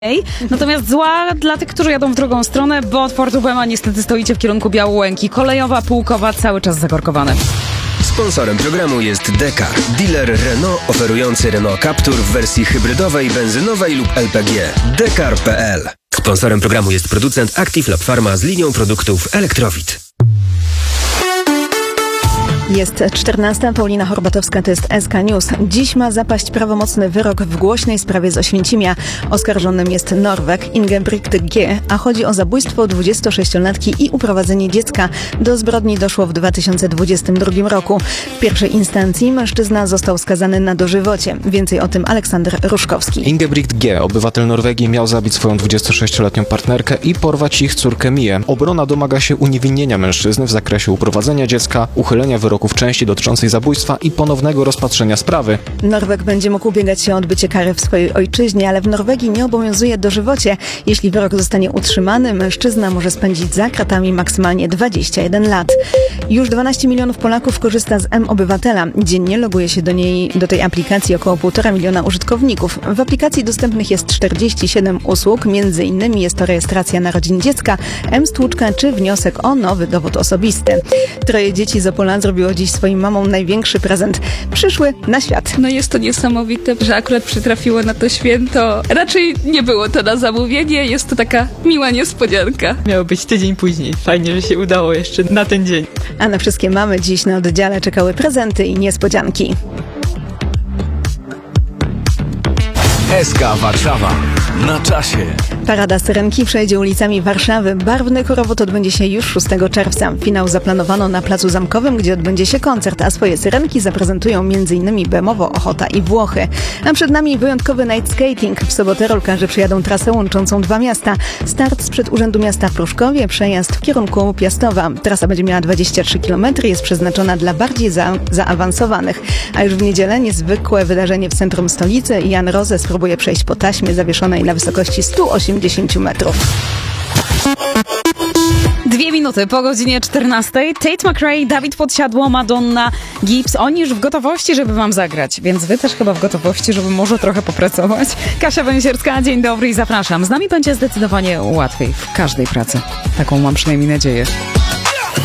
Natomiast zła dla tych, którzy jadą w drugą stronę, bo od portu Bema niestety stoicie w kierunku Białołęki. Kolejowa, Pułkowa, cały czas zakorkowane. Sponsorem programu jest Dekar, dealer Renault oferujący Renault Captur w wersji hybrydowej, benzynowej lub LPG. Dekar.pl. Sponsorem programu jest producent Active Lab Pharma z linią produktów Elektrowid. Jest 14. Paulina Horbatowska, to jest SK News. Dziś ma zapaść prawomocny wyrok w głośnej sprawie z Oświęcimia. Oskarżonym jest Norweg Ingebrigt G., a chodzi o zabójstwo 26-latki i uprowadzenie dziecka. Do zbrodni doszło w 2022 roku. W pierwszej instancji mężczyzna został skazany na dożywocie. Więcej o tym Aleksander Ruszkowski. Ingebrigt G., obywatel Norwegii, miał zabić swoją 26-letnią partnerkę i porwać ich córkę Mię. Obrona domaga się uniewinnienia mężczyzny w zakresie uprowadzenia dziecka, uchylenia wyroku w części dotyczącej zabójstwa i ponownego rozpatrzenia sprawy. Norweg będzie mógł ubiegać się o odbycie kary w swojej ojczyźnie, ale w Norwegii nie obowiązuje dożywocie. Jeśli wyrok zostanie utrzymany, mężczyzna może spędzić za kratami maksymalnie 21 lat. Już 12 milionów Polaków korzysta z M-Obywatela. Dziennie loguje się do tej aplikacji około 1,5 miliona użytkowników. W aplikacji dostępnych jest 47 usług, między innymi jest to rejestracja narodzin dziecka, M-Stłuczka czy wniosek o nowy dowód osobisty. 3 dzieci z Opola zrobiło dziś swoim mamom największy prezent. Przyszły na świat. No jest to niesamowite, że akurat przytrafiło na to święto. Raczej nie było to na zamówienie, jest to taka miła niespodzianka. Miało być tydzień później. Fajnie, że się udało jeszcze na ten dzień. A na wszystkie mamy dziś na oddziale czekały prezenty i niespodzianki. SK Warszawa. Na czasie. Parada Syrenki przejdzie ulicami Warszawy. Barwny korowód odbędzie się już 6 czerwca. Finał zaplanowano na Placu Zamkowym, gdzie odbędzie się koncert, a swoje syrenki zaprezentują m.in. Bemowo, Ochota i Włochy. A przed nami wyjątkowy night skating. W sobotę rolkarze przejadą trasę łączącą 2 miasta. Start sprzed Urzędu Miasta w Pruszkowie, przejazd w kierunku Piastowa. Trasa będzie miała 23 km, jest przeznaczona dla bardziej zaawansowanych. A już w niedzielę niezwykłe wydarzenie w centrum stolicy. Jan Roze spróbuje przejść po taśmie zawieszonej na wysokości 180 metrów. 2 minuty po godzinie 14. Tate McRae, Dawid Podsiadło, Madonna, Gibbs. Oni już w gotowości, żeby wam zagrać, więc wy też chyba w gotowości, żeby może trochę popracować. Kasia Węsierska, dzień dobry i zapraszam. Z nami będzie zdecydowanie łatwiej w każdej pracy. Taką mam przynajmniej nadzieję.